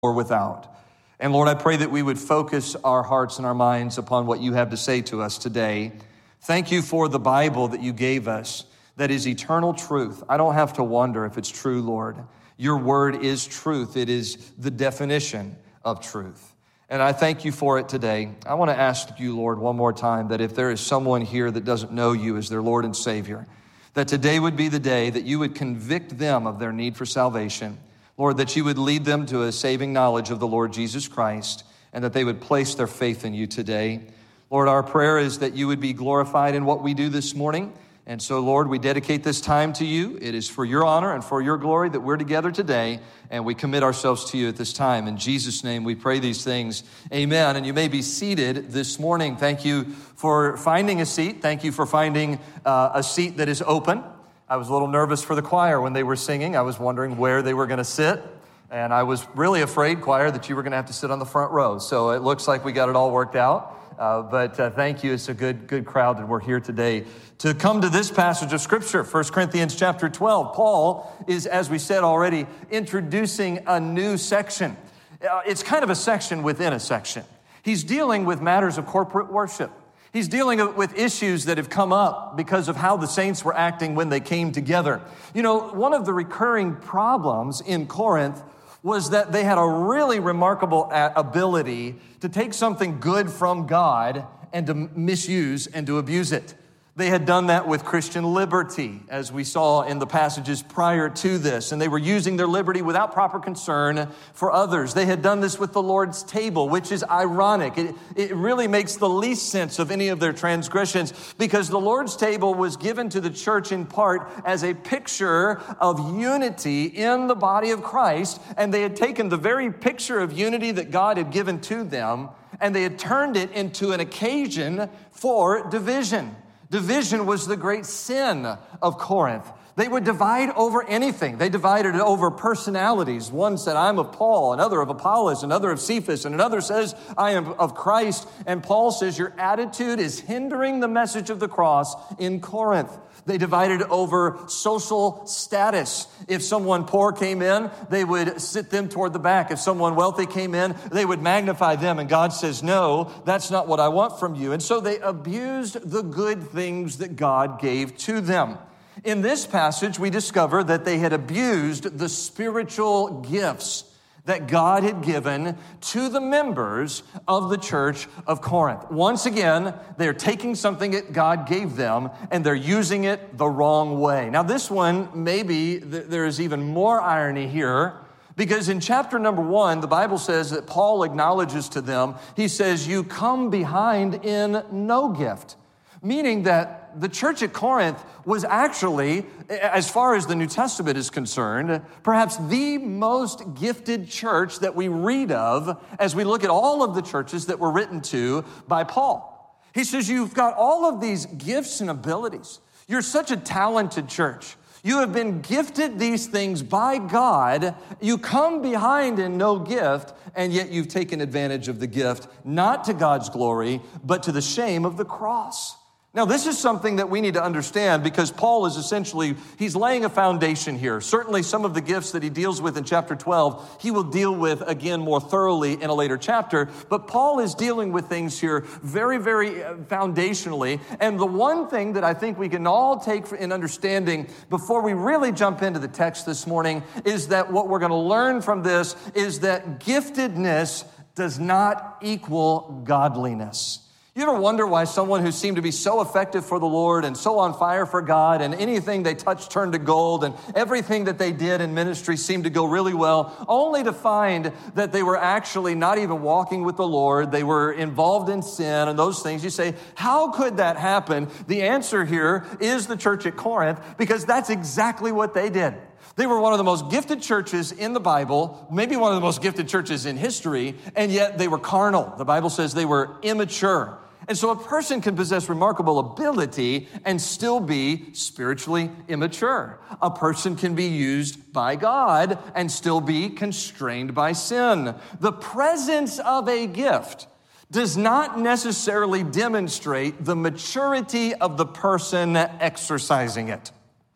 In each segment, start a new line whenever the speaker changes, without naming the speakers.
or without. And Lord, I pray that we would focus our hearts and our minds upon what you have to say to us today. Thank you for the Bible that you gave us that is eternal truth. I don't have to wonder if it's true, Lord. Your word is truth. It is the definition of truth. And I thank you for it today. I want to ask you, Lord, one more time, that if there is someone here that doesn't know you as their Lord and Savior, that today would be the day that you would convict them of their need for salvation. Lord, that you would lead them to a saving knowledge of the Lord Jesus Christ, and that they would place their faith in you today. Lord, our prayer is that you would be glorified in what we do this morning. And so, Lord, we dedicate this time to you. It is for your honor and for your glory that we're together today, and we commit ourselves to you at this time. In Jesus' name, we pray these things. Amen. And you may be seated this morning. Thank you for finding a seat. Thank you for finding a seat that is open. I was a little nervous for the choir when they were singing. I was wondering where they were going to sit. And I was really afraid, choir, that you were going to have to sit on the front row. So it looks like we got it all worked out. But thank you. It's a good crowd that we're here today to come to this passage of Scripture, 1 Corinthians chapter 12. Paul is, as we said already, introducing a new section. It's kind of a section within a section. He's dealing with matters of corporate worship. He's dealing with issues that have come up because of how the saints were acting when they came together. You know, one of the recurring problems in Corinth was that they had a really remarkable ability to take something good from God and to misuse and to abuse it. They had done that with Christian liberty, as we saw in the passages prior to this, and they were using their liberty without proper concern for others. They had done this with the Lord's table, which is ironic. It really makes the least sense of any of their transgressions, because the Lord's table was given to the church in part as a picture of unity in the body of Christ, and they had taken the very picture of unity that God had given to them, and they had turned it into an occasion for division. Division was the great sin of Corinth. They would divide over anything. They divided it over personalities. One said, I'm of Paul, another of Apollos, another of Cephas, and another says, I am of Christ. And Paul says, your attitude is hindering the message of the cross in Corinth. They divided over social status. If someone poor came in, they would sit them toward the back. If someone wealthy came in, they would magnify them. And God says, no, that's not what I want from you. And so they abused the good things that God gave to them. In this passage, we discover that they had abused the spiritual gifts that God had given to the members of the church of Corinth. Once again, they're taking something that God gave them and they're using it the wrong way. Now this one, maybe there is even more irony here, because in chapter number 1, the Bible says that Paul acknowledges to them, he says, you come behind in no gift. Meaning that the church at Corinth was actually, as far as the New Testament is concerned, perhaps the most gifted church that we read of as we look at all of the churches that were written to by Paul. He says, you've got all of these gifts and abilities. You're such a talented church. You have been gifted these things by God. You come behind in no gift, and yet you've taken advantage of the gift, not to God's glory, but to the shame of the cross. Now, this is something that we need to understand, because Paul is essentially, he's laying a foundation here. Certainly some of the gifts that he deals with in chapter 12, he will deal with again more thoroughly in a later chapter. But Paul is dealing with things here very, very foundationally. And the one thing that I think we can all take in understanding before we really jump into the text this morning is that what we're going to learn from this is that giftedness does not equal godliness. You ever wonder why someone who seemed to be so effective for the Lord and so on fire for God, and anything they touched turned to gold, and everything that they did in ministry seemed to go really well, only to find that they were actually not even walking with the Lord, they were involved in sin and those things? You say, how could that happen? The answer here is the church at Corinth, because that's exactly what they did. They were one of the most gifted churches in the Bible, maybe one of the most gifted churches in history, and yet they were carnal. The Bible says they were immature. And so a person can possess remarkable ability and still be spiritually immature. A person can be used by God and still be constrained by sin. The presence of a gift does not necessarily demonstrate the maturity of the person exercising it.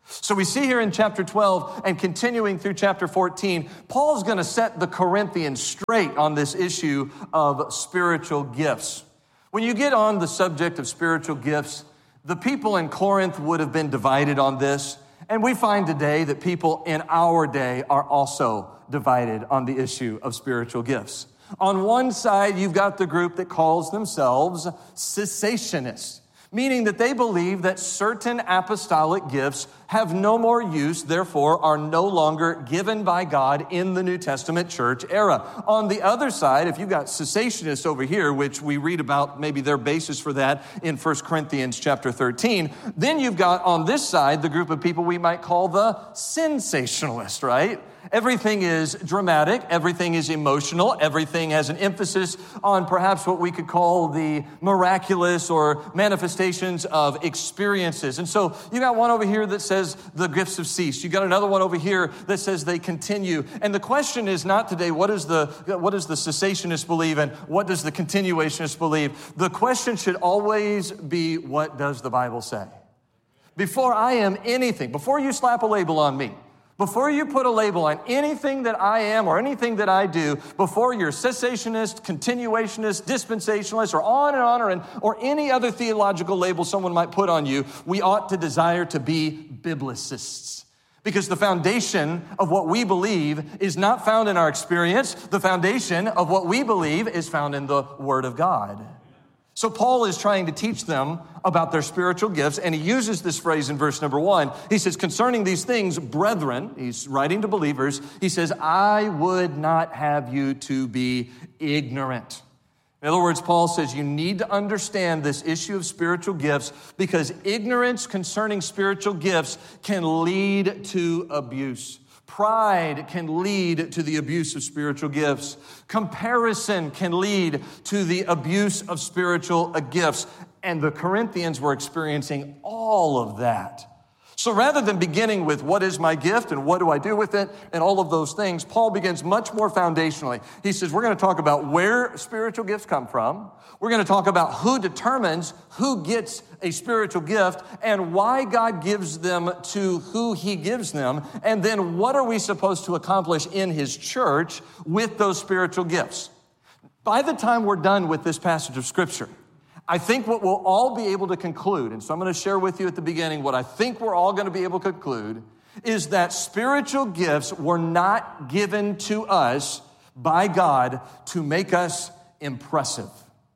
So we see here in chapter 12 and continuing through chapter 14, Paul's going to set the Corinthians straight on this issue of spiritual gifts. When you get on the subject of spiritual gifts, the people in Corinth would have been divided on this. And we find today that people in our day are also divided on the issue of spiritual gifts. On one side, you've got the group that calls themselves cessationists, meaning that they believe that certain apostolic gifts have no more use, therefore are no longer given by God in the New Testament church era. On the other side, if you've got cessationists over here, which we read about maybe their basis for that in 1 Corinthians chapter 13, then you've got on this side the group of people we might call the sensationalists, right? Everything is dramatic, everything is emotional, everything has an emphasis on perhaps what we could call the miraculous or manifestations of experiences. And so you got one over here that says the gifts have ceased. You got another one over here that says they continue. And the question is not today, what does the cessationist believe and what does the continuationist believe? The question should always be, what does the Bible say? Before I am anything, before you slap a label on me, before you put a label on anything that I am or anything that I do, before you're cessationist, continuationist, dispensationalist, or on, or any other theological label someone might put on you, we ought to desire to be biblicists. Because the foundation of what we believe is not found in our experience. The foundation of what we believe is found in the Word of God. So Paul is trying to teach them about their spiritual gifts, and he uses this phrase in verse number 1. He says, concerning these things, brethren, he's writing to believers, he says, I would not have you to be ignorant. In other words, Paul says you need to understand this issue of spiritual gifts because ignorance concerning spiritual gifts can lead to abuse. Pride can lead to the abuse of spiritual gifts. Comparison can lead to the abuse of spiritual gifts. And the Corinthians were experiencing all of that. So rather than beginning with what is my gift and what do I do with it and all of those things, Paul begins much more foundationally. He says, we're going to talk about where spiritual gifts come from. We're going to talk about who determines who gets a spiritual gift and why God gives them to who he gives them. And then what are we supposed to accomplish in his church with those spiritual gifts? By the time we're done with this passage of Scripture, I think what we'll all be able to conclude, and so I'm going to share with you at the beginning what I think we're all going to be able to conclude, is that spiritual gifts were not given to us by God to make us impressive.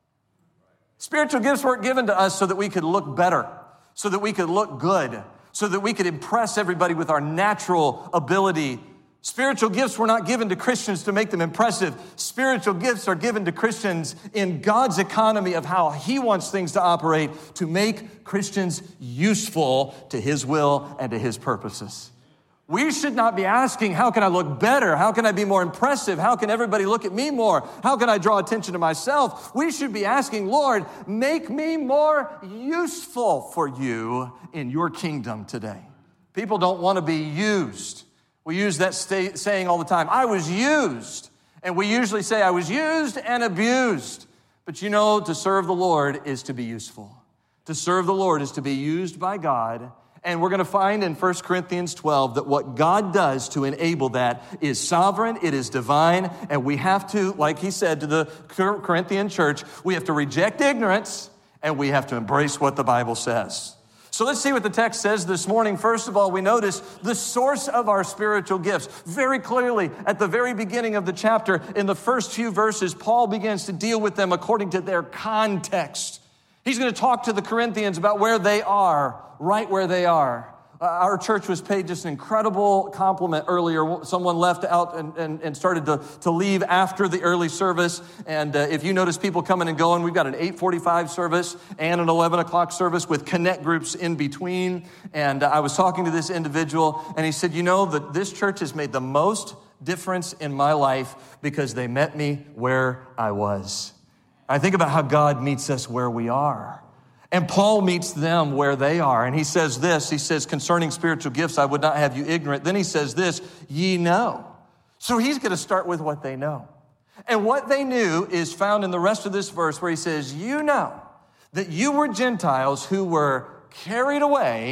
Spiritual gifts weren't given to us so that we could look better, so that we could look good, so that we could impress everybody with our natural ability. Spiritual gifts were not given to Christians to make them impressive. Spiritual gifts are given to Christians in God's economy of how he wants things to operate to make Christians useful to his will and to his purposes. We should not be asking, how can I look better? How can I be more impressive? How can everybody look at me more? How can I draw attention to myself? We should be asking, Lord, make me more useful for you in your kingdom today. People don't want to be used. We use that saying all the time, I was used. And we usually say, I was used and abused. But you know, to serve the Lord is to be useful. To serve the Lord is to be used by God. And we're going to find in 1 Corinthians 12 that what God does to enable that is sovereign, it is divine, and we have to, like he said to the Corinthian church, we have to reject ignorance and we have to embrace what the Bible says. So let's see what the text says this morning. First of all, we notice the source of our spiritual gifts. Very clearly, at the very beginning of the chapter, in the first few verses, Paul begins to deal with them according to their context. He's going to talk to the Corinthians about where they are, right where they are. Our church was paid just an incredible compliment earlier. Someone left out and started to leave after the early service. And if you notice people coming and going, we've got an 8:45 service and an 11 o'clock service with connect groups in between. And I was talking to this individual, and he said, you know, that this church has made the most difference in my life because they met me where I was. I think about how God meets us where we are. And Paul meets them where they are. And he says this, he says, concerning spiritual gifts, I would not have you ignorant. Then he says this, ye know. So he's going to start with what they know. And what they knew is found in the rest of this verse where he says, you know that you were Gentiles who were carried away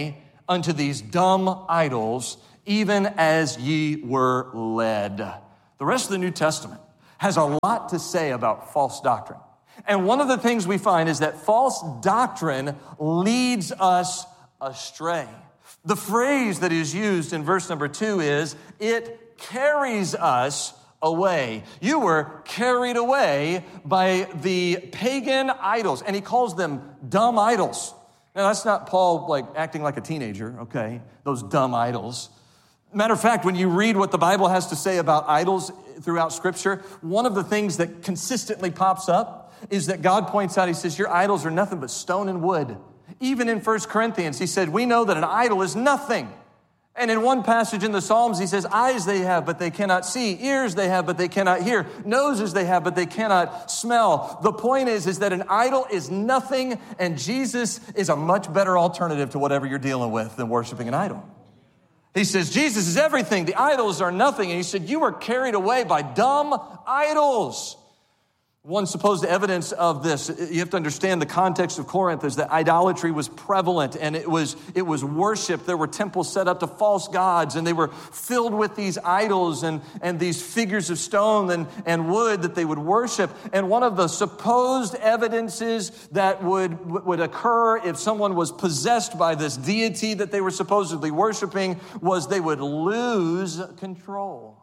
unto these dumb idols, even as ye were led. The rest of the New Testament has a lot to say about false doctrine. And one of the things we find is that false doctrine leads us astray. The phrase that is used in verse number 2 is, it carries us away. You were carried away by the pagan idols, and he calls them dumb idols. Now, that's not Paul like acting like a teenager, okay? Those dumb idols. Matter of fact, when you read what the Bible has to say about idols throughout Scripture, one of the things that consistently pops up is that God points out, he says, your idols are nothing but stone and wood. Even in 1 Corinthians, he said, we know that an idol is nothing. And in one passage in the Psalms, he says, eyes they have, but they cannot see. Ears they have, but they cannot hear. Noses they have, but they cannot smell. The point is that an idol is nothing, and Jesus is a much better alternative to whatever you're dealing with than worshiping an idol. He says, Jesus is everything. The idols are nothing. And he said, you were carried away by dumb idols. One supposed evidence of this, you have to understand the context of Corinth, is that idolatry was prevalent and it was worship. There were temples set up to false gods, and they were filled with these idols and these figures of stone and wood that they would worship. And one of the supposed evidences that would occur if someone was possessed by this deity that they were supposedly worshiping was they would lose control.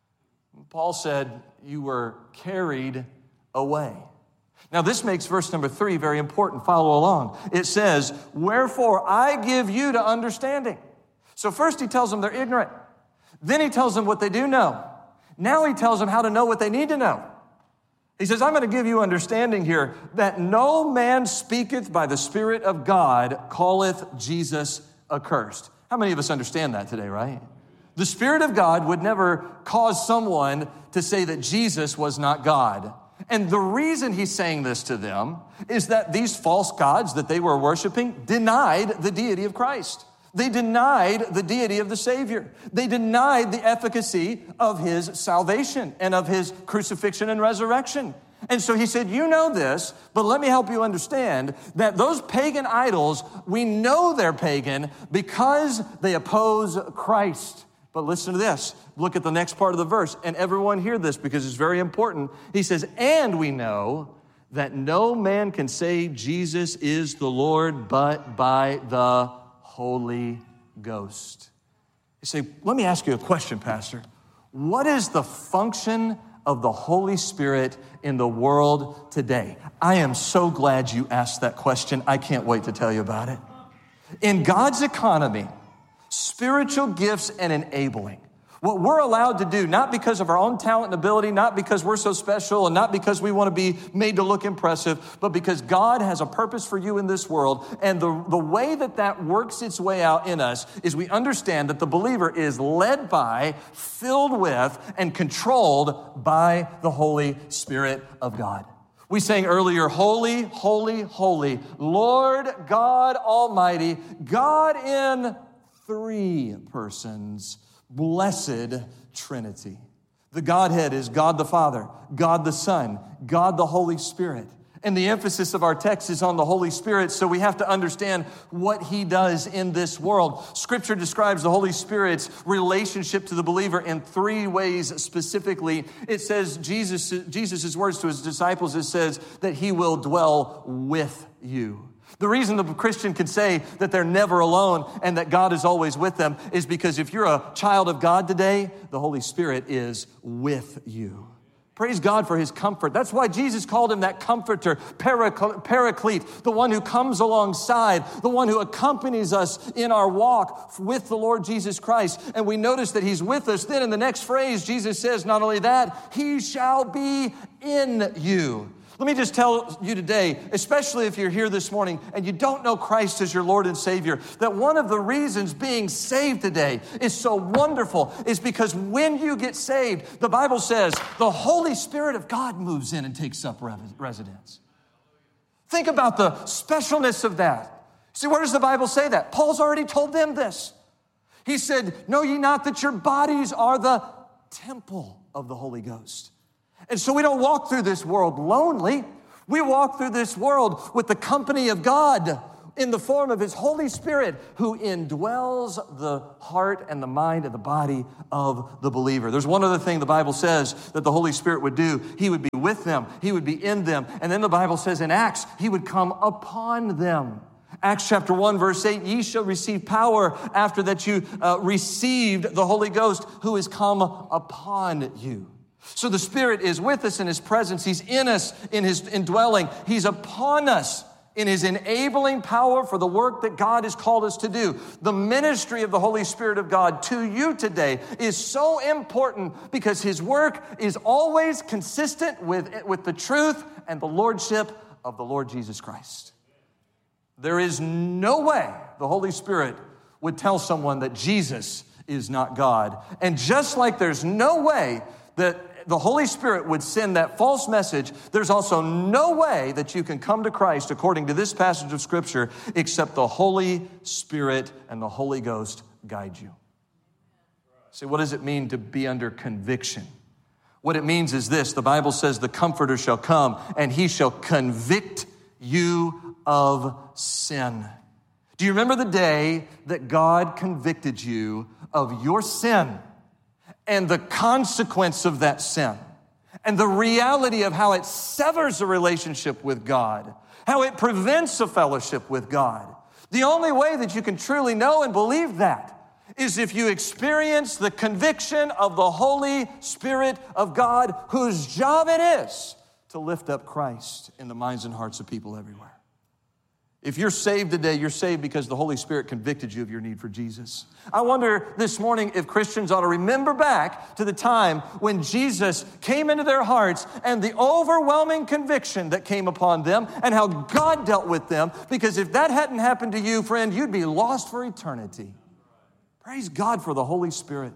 Paul said, you were carried away. Now, this makes verse number 3 very important. Follow along. It says, wherefore I give you to understanding. So first he tells them they're ignorant. Then he tells them what they do know. Now he tells them how to know what they need to know. He says, I'm going to give you understanding here that no man speaketh by the Spirit of God calleth Jesus accursed. How many of us understand that today, right? The Spirit of God would never cause someone to say that Jesus was not God. And the reason he's saying this to them is that these false gods that they were worshiping denied the deity of Christ. They denied the deity of the Savior. They denied the efficacy of his salvation and of his crucifixion and resurrection. And so he said, you know this, but let me help you understand that those pagan idols, we know they're pagan because they oppose Christ. But listen to this. Look at the next part of the verse. And everyone hear this because it's very important. He says, and we know that no man can say Jesus is the Lord but by the Holy Ghost. You say, let me ask you a question, Pastor. What is the function of the Holy Spirit in the world today? I am so glad you asked that question. I can't wait to tell you about it. In God's economy, spiritual gifts and enabling. What we're allowed to do, not because of our own talent and ability, not because we're so special, and not because we want to be made to look impressive, but because God has a purpose for you in this world. And the way that works its way out in us is we understand that the believer is led by, filled with, and controlled by the Holy Spirit of God. We sang earlier, holy, holy, holy, Lord God Almighty, God in 3 persons, blessed Trinity. The Godhead is God the Father, God the Son, God the Holy Spirit. And the emphasis of our text is on the Holy Spirit, so we have to understand what he does in this world. Scripture describes the Holy Spirit's relationship to the believer in 3 ways specifically. It says, Jesus' words to his disciples, it says that he will dwell with you. The reason the Christian can say that they're never alone and that God is always with them is because if you're a child of God today, the Holy Spirit is with you. Praise God for his comfort. That's why Jesus called him that comforter, paraclete, the one who comes alongside, the one who accompanies us in our walk with the Lord Jesus Christ. And we notice that he's with us. Then in the next phrase, Jesus says, not only that, he shall be in you. Let me just tell you today, especially if you're here this morning and you don't know Christ as your Lord and Savior, that one of the reasons being saved today is so wonderful is because when you get saved, the Bible says the Holy Spirit of God moves in and takes up residence. Think about the specialness of that. See, where does the Bible say that? Paul's already told them this. He said, know ye not that your bodies are the temple of the Holy Ghost? And so we don't walk through this world lonely. We walk through this world with the company of God. in the form of his Holy Spirit who indwells the heart and the mind and the body of the believer. There's one other thing the Bible says that the Holy Spirit would do. He would be with them. He would be in them. And then the Bible says in Acts, he would come upon them. Acts chapter 1, verse 8, ye shall receive power after that you received the Holy Ghost who is come upon you. So the Spirit is with us in his presence. He's in us in his indwelling. He's upon us in his enabling power for the work that God has called us to do. The ministry of the Holy Spirit of God to you today is so important because his work is always consistent with the truth and the lordship of the Lord Jesus Christ. There is no way the Holy Spirit would tell someone that Jesus is not God. And just like there's no way that the Holy Spirit would send that false message, there's also no way that you can come to Christ according to this passage of Scripture except the Holy Spirit and the Holy Ghost guide you. See, what does it mean to be under conviction? What it means is this. The Bible says the Comforter shall come and he shall convict you of sin. Do you remember the day that God convicted you of your sin and the consequence of that sin and the reality of how it severs a relationship with God, how it prevents a fellowship with God? The only way that you can truly know and believe that is if you experience the conviction of the Holy Spirit of God, whose job it is to lift up Christ in the minds and hearts of people everywhere. If you're saved today, you're saved because the Holy Spirit convicted you of your need for Jesus. I wonder this morning if Christians ought to remember back to the time when Jesus came into their hearts and the overwhelming conviction that came upon them and how God dealt with them, because if that hadn't happened to you, friend, you'd be lost for eternity. Praise God for the Holy Spirit.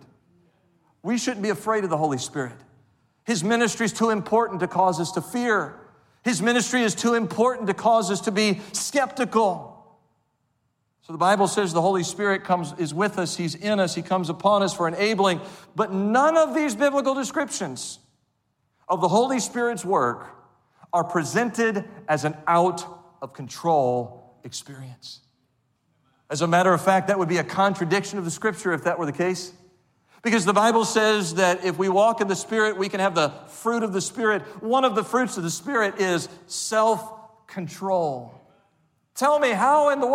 We shouldn't be afraid of the Holy Spirit. His ministry is too important to cause us to fear. His ministry is too important to cause us to be skeptical. So the Bible says the Holy Spirit is with us. He's in us. He comes upon us for enabling. But none of these biblical descriptions of the Holy Spirit's work are presented as an out-of-control experience. As a matter of fact, that would be a contradiction of the Scripture if that were the case. Because the Bible says that if we walk in the Spirit, we can have the fruit of the Spirit. One of the fruits of the Spirit is self-control. Tell me, how in the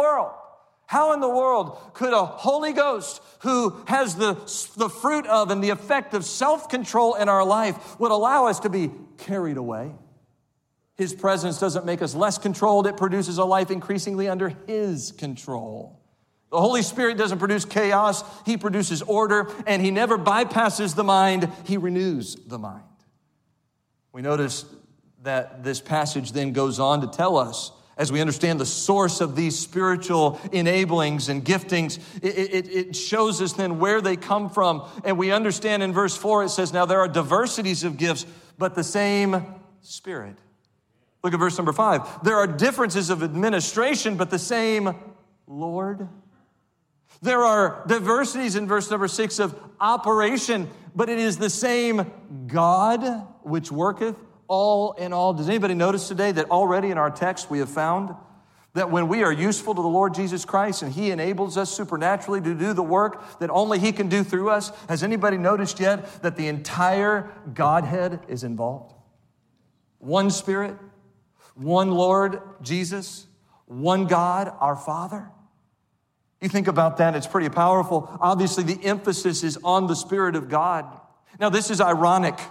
world could a Holy Ghost who has the fruit of and the effect of self-control in our life would allow us to be carried away? His presence doesn't make us less controlled. It produces a life increasingly under his control. The Holy Spirit doesn't produce chaos. He produces order, and he never bypasses the mind. He renews the mind. We notice that this passage then goes on to tell us, as we understand the source of these spiritual enablings and giftings, it shows us then where they come from. And we understand in verse 4, it says, now there are diversities of gifts, but the same Spirit. Look at verse number 5. There are differences of administration, but the same Lord. There are diversities in verse number 6 of operation, but it is the same God which worketh all in all. Does anybody notice today that already in our text we have found that when we are useful to the Lord Jesus Christ and he enables us supernaturally to do the work that only he can do through us, has anybody noticed yet that the entire Godhead is involved? One Spirit, one Lord Jesus, one God, our Father. You think about that, it's pretty powerful. Obviously, the emphasis is on the Spirit of God. Now, this is ironic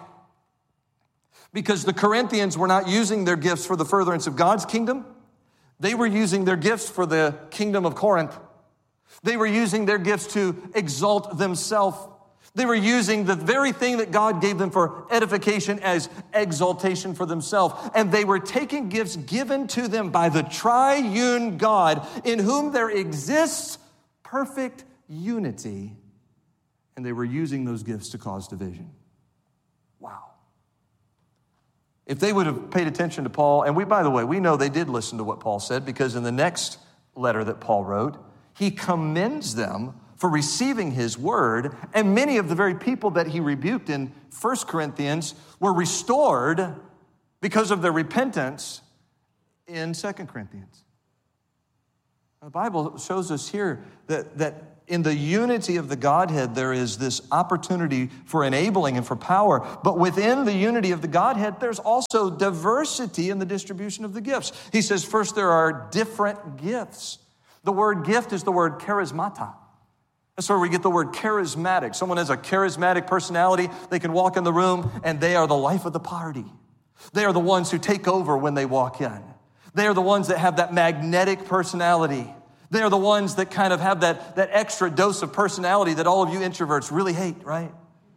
because the Corinthians were not using their gifts for the furtherance of God's kingdom. They were using their gifts for the kingdom of Corinth. They were using their gifts to exalt themselves. They were using the very thing that God gave them for edification as exaltation for themselves. And they were taking gifts given to them by the triune God, in whom there exists perfect unity. And they were using those gifts to cause division. Wow. If they would have paid attention to Paul, and by the way, we know they did listen to what Paul said, because in the next letter that Paul wrote, he commends them for receiving his word, and many of the very people that he rebuked in 1 Corinthians were restored because of their repentance in 2 Corinthians. The Bible shows us here that in the unity of the Godhead, there is this opportunity for enabling and for power. But within the unity of the Godhead, there's also diversity in the distribution of the gifts. He says, first, there are different gifts. The word gift is the word charismata. That's where we get the word charismatic. Someone has a charismatic personality. They can walk in the room and they are the life of the party. They are the ones who take over when they walk in. They are the ones that have that magnetic personality. They are the ones that kind of have that extra dose of personality that all of you introverts really hate, right?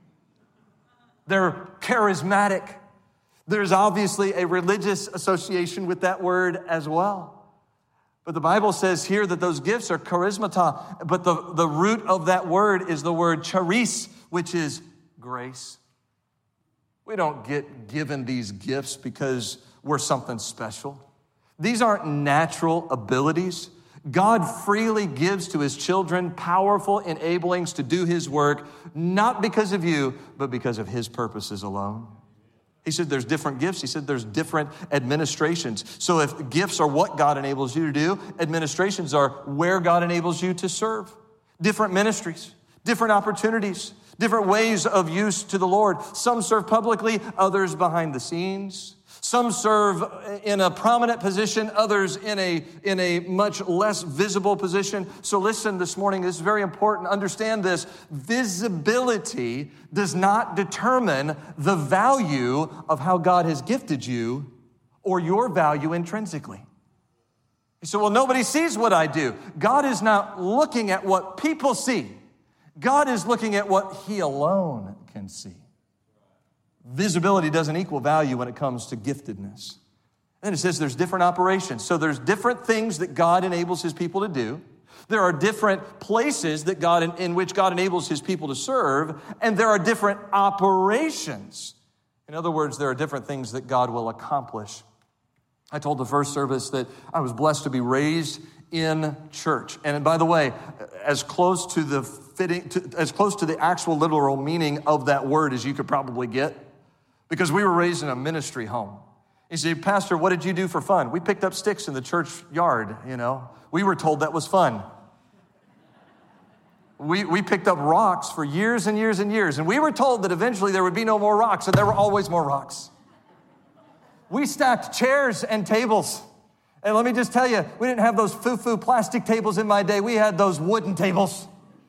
They're charismatic. There's obviously a religious association with that word as well. But the Bible says here that those gifts are charismata, but the root of that word is the word charis, which is grace. We don't get given these gifts because we're something special. These aren't natural abilities. God freely gives to his children powerful enablings to do his work, not because of you, but because of his purposes alone. He said there's different gifts. He said there's different administrations. So if gifts are what God enables you to do, administrations are where God enables you to serve. Different ministries, different opportunities, different ways of use to the Lord. Some serve publicly, others behind the scenes. Some serve in a prominent position, others in a much less visible position. So listen this morning, this is very important. Understand this. Visibility does not determine the value of how God has gifted you or your value intrinsically. You say, well, nobody sees what I do. God is not looking at what people see. God is looking at what he alone can see. Visibility doesn't equal value when it comes to giftedness. And it says there's different operations. So there's different things that God enables his people to do. There are different places that in which God enables his people to serve. And there are different operations. In other words, there are different things that God will accomplish. I told the first service that I was blessed to be raised in church. And by the way, as close to the actual literal meaning of that word as you could probably get, because we were raised in a ministry home. You say, Pastor, what did you do for fun? We picked up sticks in the church yard, We were told that was fun. We picked up rocks for years and years and years, and we were told that eventually there would be no more rocks, and there were always more rocks. We stacked chairs and tables. And let me just tell you, we didn't have those foo-foo plastic tables in my day. We had those wooden tables.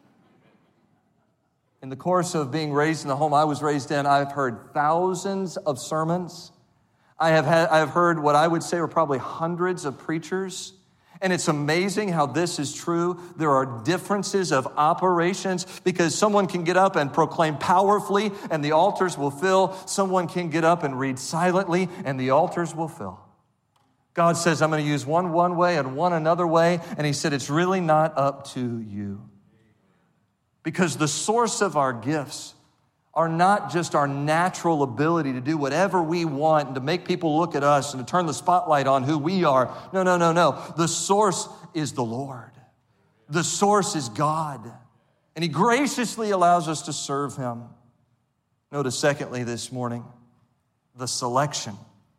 In the course of being raised in the home I was raised in, I've heard thousands of sermons. I have heard what I would say are probably hundreds of preachers. And it's amazing how this is true. There are differences of operations because someone can get up and proclaim powerfully and the altars will fill. Someone can get up and read silently and the altars will fill. God says, I'm going to use one way and one another way. And he said, it's really not up to you. Because the source of our gifts are not just our natural ability to do whatever we want and to make people look at us and to turn the spotlight on who we are. No. The source is the Lord. The source is God. And he graciously allows us to serve him. Notice secondly this morning, the selection.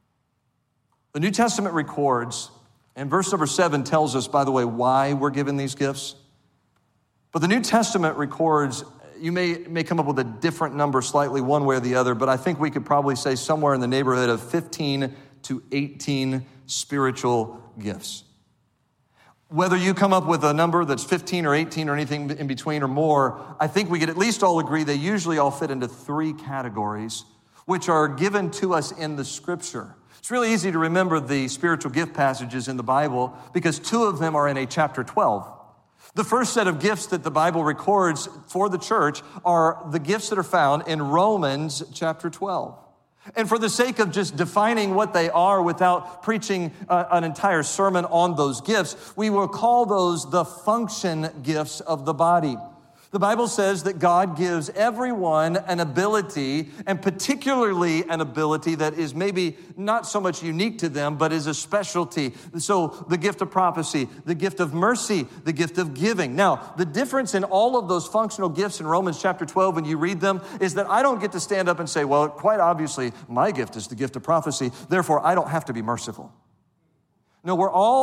The New Testament records, and verse number 7 tells us, by the way, why we're given these gifts. But the New Testament records, you may come up with a different number slightly one way or the other, but I think we could probably say somewhere in the neighborhood of 15 to 18 spiritual gifts. Whether you come up with a number that's 15 or 18 or anything in between or more, I think we could at least all agree they usually all fit into 3 categories, which are given to us in the Scripture. It's really easy to remember the spiritual gift passages in the Bible because 2 of them are in chapter 12. The first set of gifts that the Bible records for the church are the gifts that are found in Romans chapter 12. And for the sake of just defining what they are without preaching an entire sermon on those gifts, we will call those the function gifts of the body. The Bible says that God gives everyone an ability, and particularly an ability that is maybe not so much unique to them, but is a specialty. So the gift of prophecy, the gift of mercy, the gift of giving. Now, the difference in all of those functional gifts in Romans chapter 12, when you read them, is that I don't get to stand up and say, well, quite obviously, my gift is the gift of prophecy, therefore I don't have to be merciful. No, we're all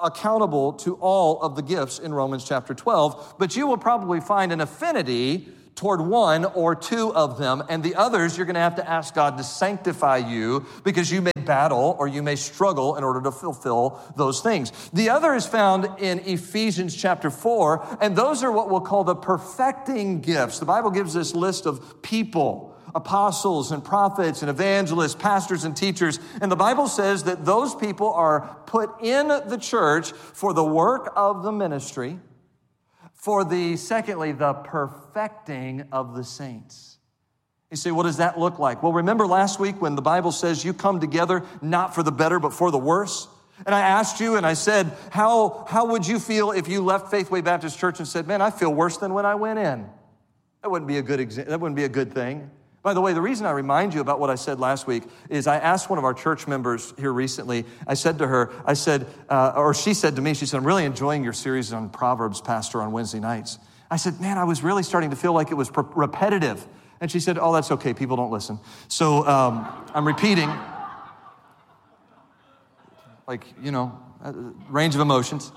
accountable to all of the gifts in Romans chapter 12, but you will probably find an affinity toward one or two of them, and the others you're going to have to ask God to sanctify you because you may battle or you may struggle in order to fulfill those things. The other is found in Ephesians chapter 4, and those are what we'll call the perfecting gifts. The Bible gives this list of people, apostles and prophets and evangelists, pastors and teachers, and the Bible says that those people are put in the church for the work of the ministry, secondly, the perfecting of the saints. You say, what does that look like? Well, remember last week when the Bible says you come together not for the better, but for the worse? And I asked you and I said, how would you feel if you left Faithway Baptist Church and said, man, I feel worse than when I went in? That wouldn't be a good thing. By the way, the reason I remind you about what I said last week is I asked one of our church members here recently, I said to her, she said to me, she said, I'm really enjoying your series on Proverbs, Pastor, on Wednesday nights. I said, man, I was really starting to feel like it was repetitive. And she said, oh, that's okay, people don't listen. So I'm repeating, range of emotions.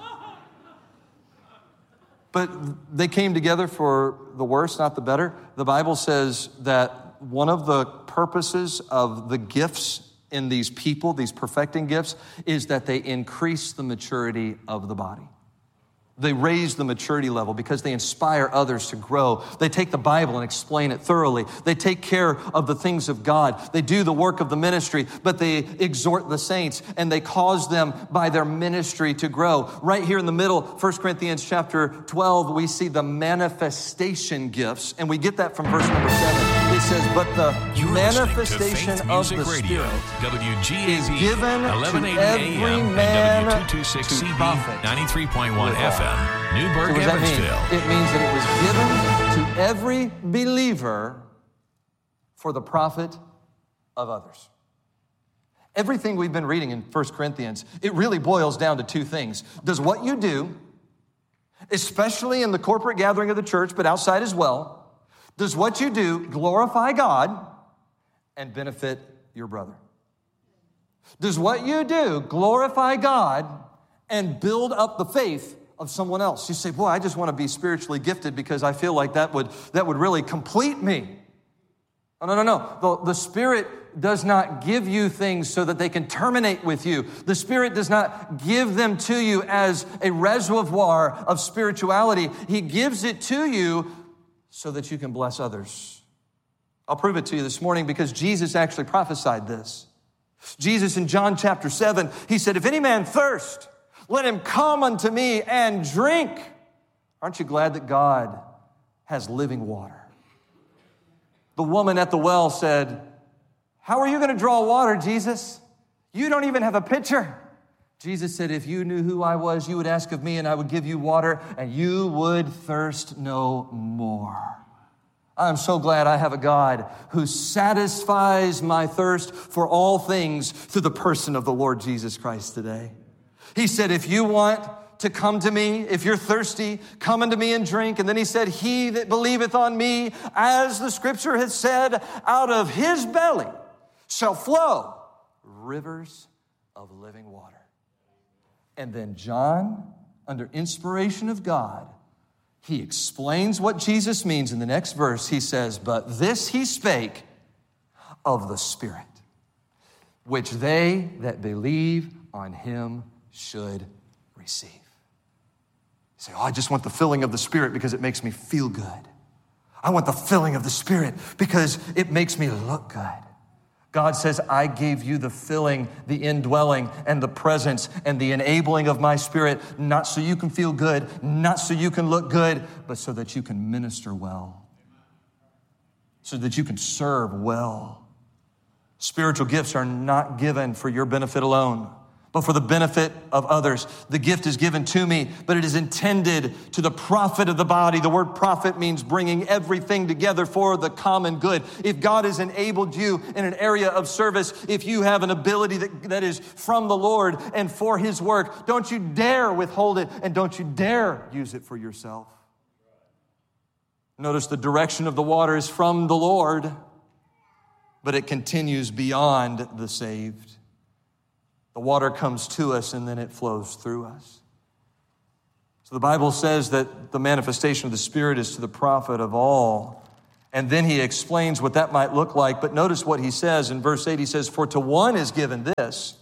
But they came together for the worse, not the better. The Bible says that one of the purposes of the gifts in these people, these perfecting gifts, is that they increase the maturity of the body. They raise the maturity level because they inspire others to grow. They take the Bible and explain it thoroughly. They take care of the things of God. They do the work of the ministry, but they exhort the saints and they cause them by their ministry to grow. Right here in the middle, 1 Corinthians chapter 12, we see the manifestation gifts, and we get that from verse number 7. It says, but the manifestation of the Spirit is given to every man to profit.
93.1 FM, Newburgh,
So what does that
Evansville.
mean? It means that it was given to every believer for the profit of others. Everything we've been reading in 1 Corinthians, it really boils down to two things. Does what you do, especially in the corporate gathering of the church, but outside as well, does what you do glorify God and benefit your brother? Does what you do glorify God and build up the faith of someone else? You say, boy, I just want to be spiritually gifted because I feel like that would really complete me. Oh, no. The Spirit does not give you things so that they can terminate with you. The Spirit does not give them to you as a reservoir of spirituality. He gives it to you so that you can bless others. I'll prove it to you this morning because Jesus actually prophesied this. Jesus in John chapter 7, he said, if any man thirst, let him come unto me and drink. Aren't you glad that God has living water? The woman at the well said, how are you going to draw water, Jesus? You don't even have a pitcher. Jesus said, if you knew who I was, you would ask of me and I would give you water and you would thirst no more. I'm so glad I have a God who satisfies my thirst for all things through the person of the Lord Jesus Christ today. He said, if you want to come to me, if you're thirsty, come unto me and drink. And then he said, he that believeth on me, as the scripture has said, out of his belly shall flow rivers of living water. And then John, under inspiration of God, he explains what Jesus means in the next verse. He says, but this he spake of the Spirit, which they that believe on him should receive. You say, I just want the filling of the Spirit because it makes me feel good. I want the filling of the Spirit because it makes me look good. God says, I gave you the filling, the indwelling, and the presence, and the enabling of my Spirit, not so you can feel good, not so you can look good, but so that you can minister well, so that you can serve well. Spiritual gifts are not given for your benefit alone, but for the benefit of others. The gift is given to me, but it is intended to the profit of the body. The word profit means bringing everything together for the common good. If God has enabled you in an area of service, if you have an ability that is from the Lord and for his work, don't you dare withhold it and don't you dare use it for yourself. Notice the direction of the water is from the Lord, but it continues beyond the saved. The water comes to us and then it flows through us. So the Bible says that the manifestation of the Spirit is to the profit of all. And then he explains what that might look like. But notice what he says in verse 8. He says, for to one is given this,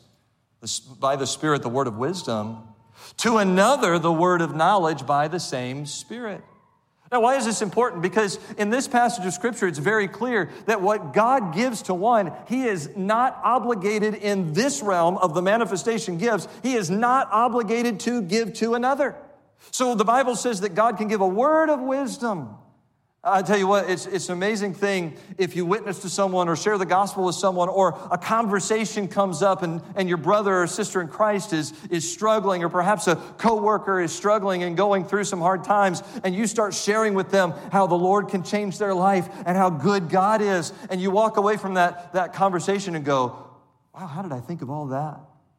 by the Spirit, the word of wisdom, to another, the word of knowledge by the same Spirit. Now, why is this important? Because in this passage of Scripture, it's very clear that what God gives to one, he is not obligated in this realm of the manifestation gifts. He is not obligated to give to another. So the Bible says that God can give a word of wisdom. I tell you what, it's an amazing thing if you witness to someone or share the gospel with someone, or a conversation comes up and your brother or sister in Christ is struggling, or perhaps a coworker is struggling and going through some hard times, and you start sharing with them how the Lord can change their life and how good God is, and you walk away from that conversation and go, wow, how did I think of all that?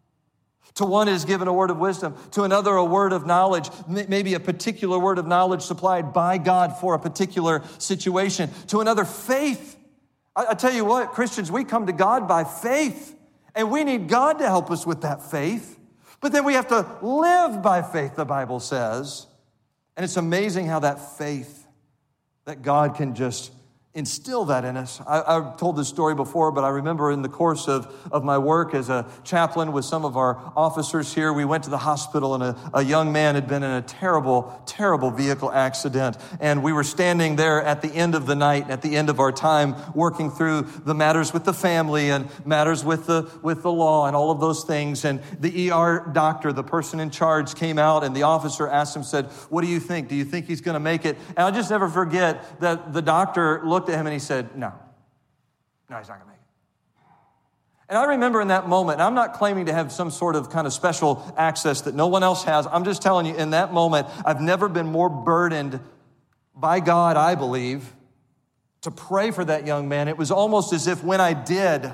To one is given a word of wisdom, to another a word of knowledge, maybe a particular word of knowledge supplied by God for a particular situation. To another, faith. I tell you what, Christians, we come to God by faith, and we need God to help us with that faith. But then we have to live by faith, the Bible says. And it's amazing how that faith, that God can just instill that in us. I've told this story before, but I remember in the course of my work as a chaplain with some of our officers here, we went to the hospital, and a young man had been in a terrible, terrible vehicle accident. And we were standing there at the end of the night, at the end of our time, working through the matters with the family and matters with the law and all of those things. And the ER doctor, the person in charge, came out, and the officer asked him, said, what do you think? Do you think he's going to make it? And I'll just never forget that the doctor looked at him and he said, no, he's not going to make it. And I remember in that moment, and I'm not claiming to have some sort of kind of special access that no one else has. I'm just telling you, in that moment, I've never been more burdened by God, I believe, to pray for that young man. It was almost as if when I did,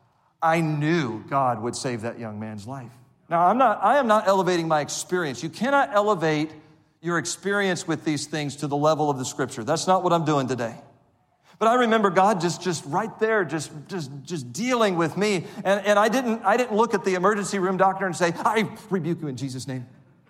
I knew God would save that young man's life. Now, I am not elevating my experience. You cannot elevate your experience with these things to the level of the Scripture. That's not what I'm doing today. But I remember God just right there, just dealing with me. And I didn't look at the emergency room doctor and say, I rebuke you in Jesus' name.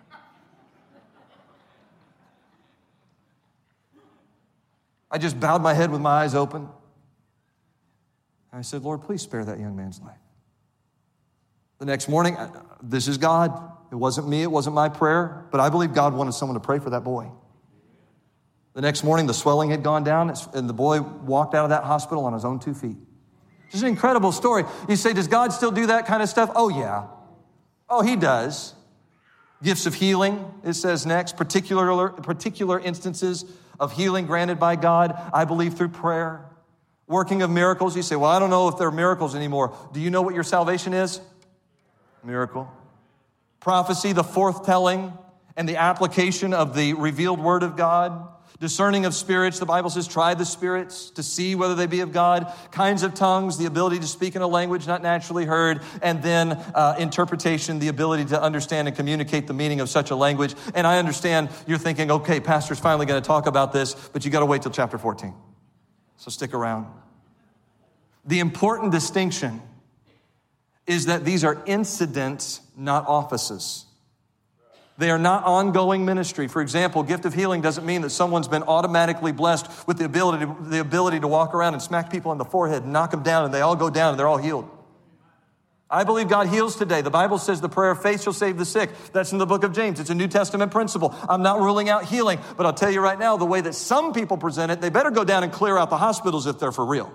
I just bowed my head with my eyes open. And I said, Lord, please spare that young man's life. The next morning, this is God. It wasn't me, it wasn't my prayer, but I believe God wanted someone to pray for that boy. The next morning, the swelling had gone down, and the boy walked out of that hospital on his own 2 feet. It's an incredible story. You say, does God still do that kind of stuff? Oh, yeah. Oh, he does. Gifts of healing, it says next, particular instances of healing granted by God, I believe through prayer. Working of miracles, you say, well, I don't know if there are miracles anymore. Do you know what your salvation is? Miracle. Prophecy, the forthtelling and the application of the revealed word of God. Discerning of spirits, the Bible says, try the spirits to see whether they be of God. Kinds of tongues, the ability to speak in a language not naturally heard. And then interpretation, the ability to understand and communicate the meaning of such a language. And I understand you're thinking, okay, pastor's finally going to talk about this, but you got to wait till chapter 14. So stick around. The important distinction is that these are incidents, not offices. They are not ongoing ministry. For example, gift of healing doesn't mean that someone's been automatically blessed with the ability to walk around and smack people on the forehead and knock them down, and they all go down and they're all healed. I believe God heals today. The Bible says the prayer of faith shall save the sick. That's in the book of James. It's a New Testament principle. I'm not ruling out healing, but I'll tell you right now, the way that some people present it, they better go down and clear out the hospitals if they're for real.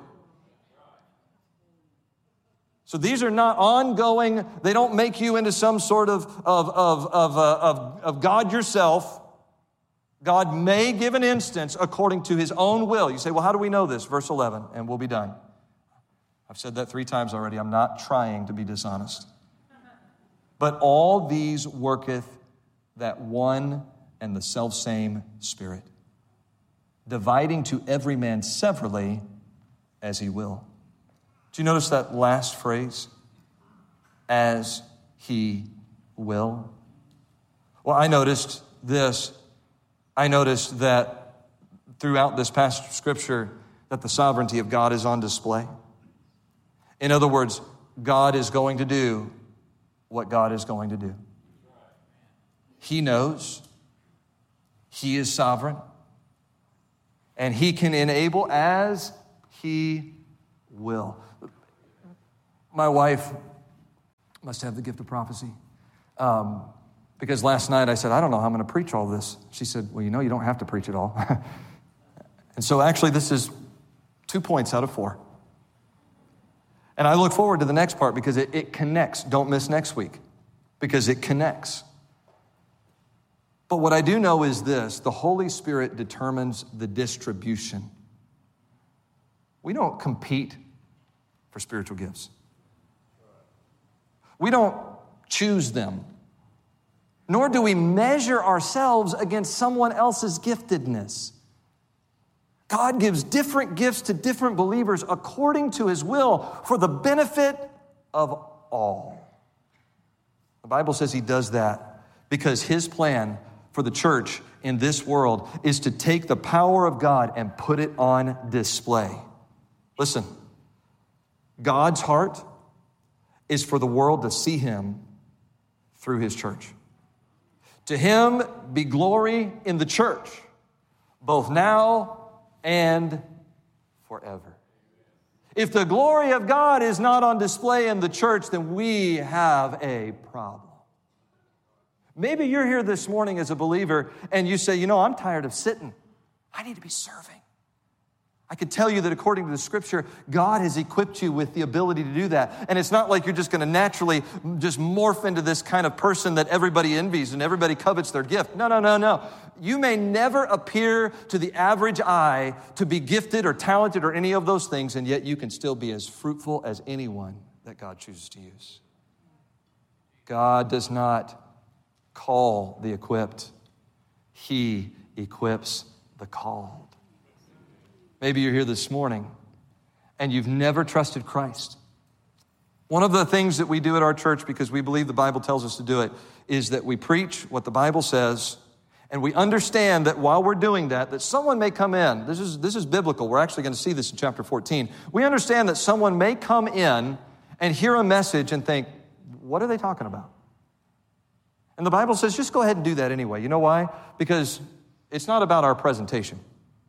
So these are not ongoing. They don't make you into some sort of God yourself. God may give an instance according to his own will. You say, well, how do we know this? Verse 11, and we'll be done. I've said that 3 times already. I'm not trying to be dishonest. But all these worketh that one and the selfsame Spirit, dividing to every man severally as he will. Do you notice that last phrase? As he will. Well, I noticed this. I noticed that throughout this passage of Scripture that the sovereignty of God is on display. In other words, God is going to do what God is going to do. He knows. He is sovereign. And he can enable as he will. My wife must have the gift of prophecy. Because last night I said, I don't know how I'm going to preach all this. She said, well, you know, you don't have to preach it all. And so actually this is 2 points out of 4. And I look forward to the next part because it connects. Don't miss next week because it connects. But what I do know is this: the Holy Spirit determines the distribution. We don't compete for spiritual gifts. We don't choose them. Nor do we measure ourselves against someone else's giftedness. God gives different gifts to different believers according to his will for the benefit of all. The Bible says he does that because his plan for the church in this world is to take the power of God and put it on display. Listen, God's heart is for the world to see him through his church. To him be glory in the church, both now and forever. If the glory of God is not on display in the church, then we have a problem. Maybe you're here this morning as a believer and you say, you know, I'm tired of sitting. I need to be serving. I could tell you that according to the scripture, God has equipped you with the ability to do that. And it's not like you're just going to naturally just morph into this kind of person that everybody envies and everybody covets their gift. No. You may never appear to the average eye to be gifted or talented or any of those things, and yet you can still be as fruitful as anyone that God chooses to use. God does not call the equipped. He equips the called. Maybe you're here this morning and you've never trusted Christ. One of the things that we do at our church, because we believe the Bible tells us to do it, is that we preach what the Bible says, and we understand that while we're doing that, that someone may come in. This is biblical. We're actually going to see this in chapter 14. We understand that someone may come in and hear a message and think, what are they talking about? And the Bible says, just go ahead and do that anyway. You know why? Because it's not about our presentation.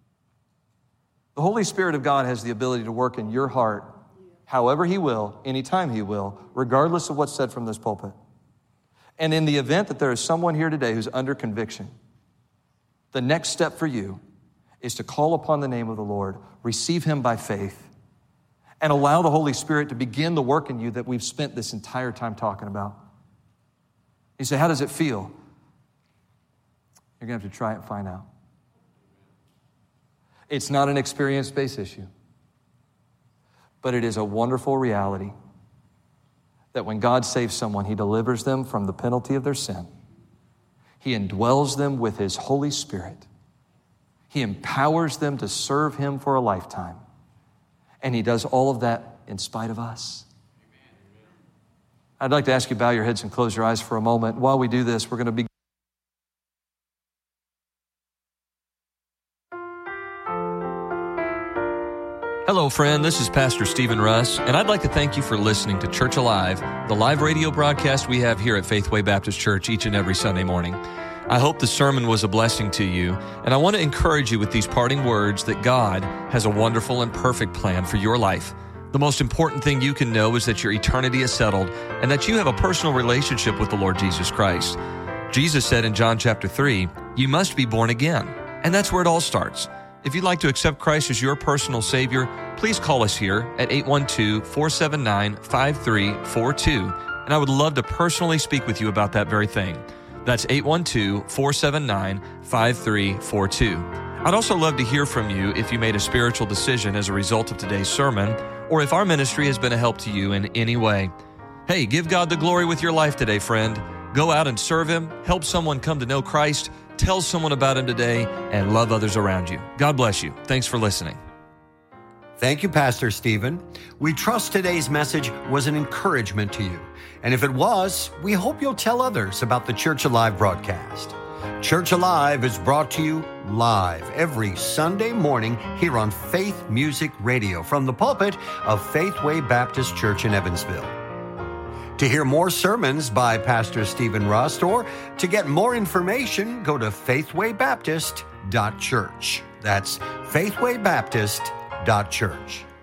The Holy Spirit of God has the ability to work in your heart however he will, anytime he will, regardless of what's said from this pulpit. And in the event that there is someone here today who's under conviction, the next step for you is to call upon the name of the Lord, receive him by faith, and allow the Holy Spirit to begin the work in you that we've spent this entire time talking about. You say, how does it feel? You're going to have to try it and find out. It's not an experience-based issue, but it is a wonderful reality that when God saves someone, he delivers them from the penalty of their sin. He indwells them with his Holy Spirit. He empowers them to serve him for a lifetime. And he does all of that in spite of us. I'd like to ask you to bow your heads and close your eyes for a moment. While we do this, we're going to be Hello, friend. This is Pastor Stephen Russ, and I'd like to thank you for listening to Church Alive, the live radio broadcast we have here at Faithway Baptist Church each and every Sunday morning. I hope the sermon was a blessing to you, and I want to encourage you with these parting words that God has a wonderful and perfect plan for your life. The most important thing you can know is that your eternity is settled and that you have a personal relationship with the Lord Jesus Christ. Jesus said in John chapter 3, you must be born again, and that's where it all starts. If you'd like to accept Christ as your personal Savior, please call us here at 812-479-5342, and I would love to personally speak with you about that very thing. That's 812-479-5342. I'd also love to hear from you if you made a spiritual decision as a result of today's sermon, or if our ministry has been a help to you in any way. Hey, give God the glory with your life today, friend. Go out and serve him, help someone come to know Christ, tell someone about him today, and love others around you. God bless you. Thanks for listening.
Thank you, Pastor Stephen. We trust today's message was an encouragement to you. And if it was, we hope you'll tell others about the Church Alive broadcast. Church Alive is brought to you live every Sunday morning here on Faith Music Radio from the pulpit of Faithway Baptist Church in Evansville. To hear more sermons by Pastor Stephen Rust or to get more information, go to faithwaybaptist.church. That's faithwaybaptist.church.